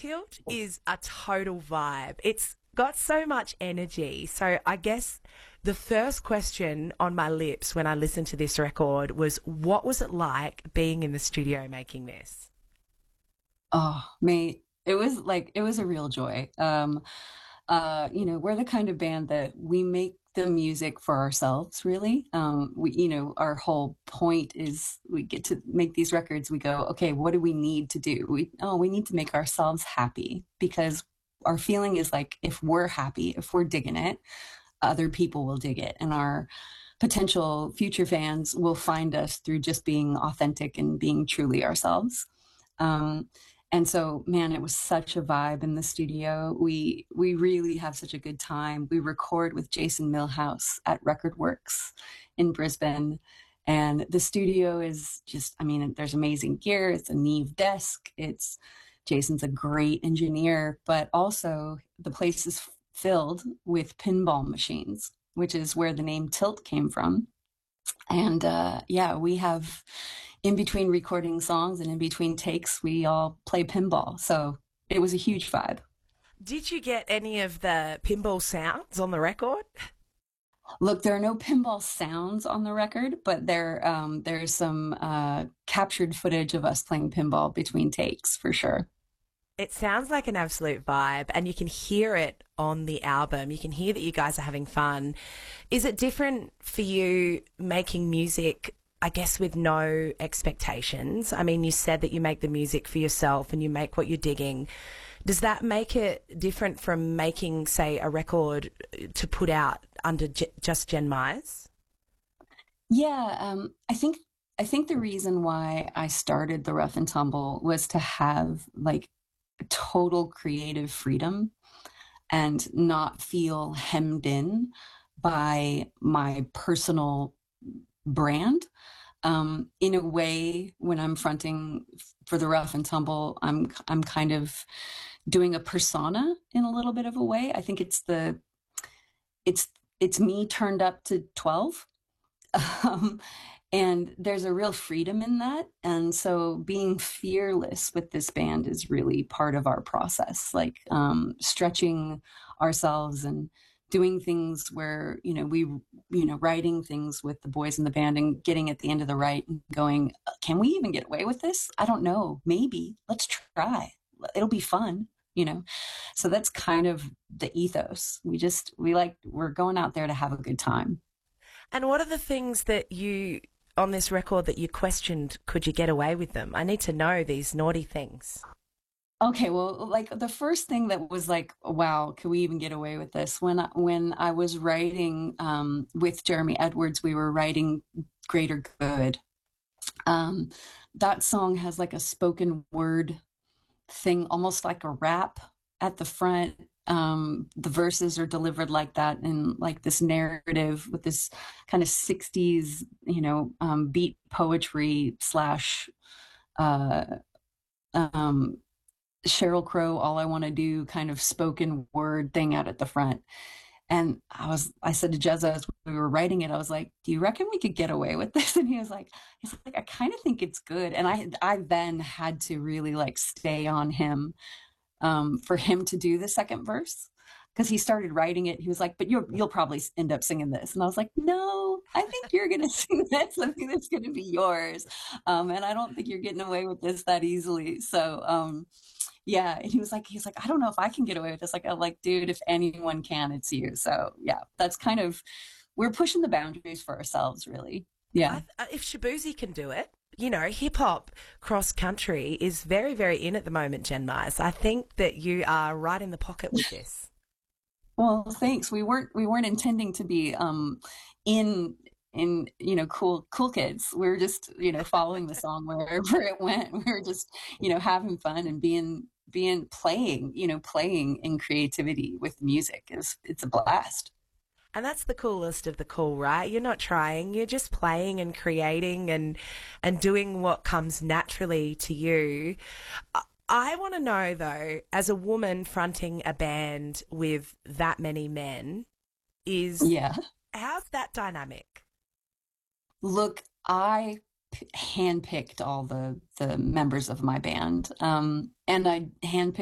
Tilt is a total vibe. It's got so much energy. So I guess the first question on my lips when I listened to this record was, what was it like being in the studio making this? Oh, mate, it was a real joy. We're the kind of band that we make the music for ourselves, really. Our whole point is we get to make these records. We go, okay, what do we need to do? We need to make ourselves happy because our feeling is like if we're happy, if we're digging it, other people will dig it, and our potential future fans will find us through just being authentic and being truly ourselves. Um, and so, man, it was such a vibe in the studio. We really have such a good time. We record with Jason Millhouse at Record Works in Brisbane. And the studio is just, I mean, there's amazing gear. It's a Neve desk. Jason's a great engineer, but also the place is filled with pinball machines, which is where the name Tilt came from. And yeah, we have in between recording songs and in between takes, we all play pinball. So it was a huge vibe. Did you get any of the pinball sounds on the record? Look, there are no pinball sounds on the record, but there's some captured footage of us playing pinball between takes for sure. It sounds like an absolute vibe, and you can hear it on the album. You can hear that you guys are having fun. Is it different for you making music, I guess, with no expectations? I mean, you said that you make the music for yourself and you make what you're digging. Does that make it different from making, say, a record to put out under just Jen Myers? Yeah, I think the reason why I started the Rough and Tumble was to have like total creative freedom and not feel hemmed in by my personal brand. In a way, when I'm fronting for the Rough and Tumble, I'm kind of doing a persona in a little bit of a way. I think it's it's me turned up to 12. Um, and there's a real freedom in that. And so being fearless with this band is really part of our process, like stretching ourselves and doing things where, writing things with the boys in the band and getting at the end of the write and going, can we even get away with this? I don't know. Maybe let's try. It'll be fun. So that's kind of the ethos. We're going out there to have a good time. And what are the things that you, on this record, that you questioned, could you get away with them? I need to know these naughty things. Okay, well, like the first thing that was like, wow, can we even get away with this? When I was writing with Jeremy Edwards, we were writing Greater Good. Um, that song has like a spoken word thing, almost like a rap at the front. The verses are delivered like that in like this narrative with this kind of 60s, beat poetry slash uh, um, Sheryl Crow, all I want to do kind of spoken word thing out at the front. And I said to Jezza as we were writing it, I was like, do you reckon we could get away with this? And he's like, I kind of think it's good. And I then had to really like stay on him for him to do the second verse because he started writing it. He was like, but you'll probably end up singing this. And I was like, no, I think you're going to sing this. I think that's going to be yours. And I don't think you're getting away with this that easily. So, yeah. And he's like, I don't know if I can get away with this. Like, I'm like, dude, if anyone can, it's you. So yeah, that's kind of, we're pushing the boundaries for ourselves, really. Yeah. If Shabuzi can do it, hip hop cross country is very, very in at the moment, Jen Mize. I think that you are right in the pocket with this. Well, thanks. We weren't intending to be in cool kids. We were just following the song wherever it went. We were just having fun and being playing in creativity with music is it's a blast. And that's the coolest of the cool, right? You're not trying, you're just playing and creating and doing what comes naturally to you. I want to know though, as a woman fronting a band with that many men, is Yeah. how's that dynamic? Look, I handpicked all the members of my band, and I handpicked